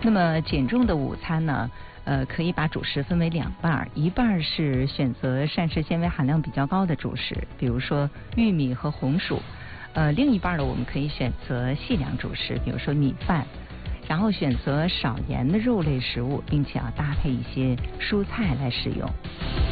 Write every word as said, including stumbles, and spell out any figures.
那么减重的午餐呢，呃，可以把主食分为两半，一半是选择膳食纤维含量比较高的主食，比如说玉米和红薯，呃，另一半呢，我们可以选择细粮主食，比如说米饭，然后选择少盐的肉类食物，并且要搭配一些蔬菜来食用。